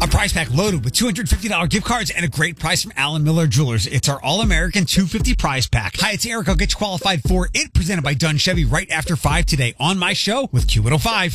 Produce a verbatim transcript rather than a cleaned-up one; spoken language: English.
A prize pack loaded with two hundred fifty dollars gift cards and a great price from Allen Miller Jewelers. It's our All-American two hundred fifty dollars prize pack. Hi, it's Eric. I'll get you qualified for it, presented by Dunn Chevy right after five today on my show with Q one oh five.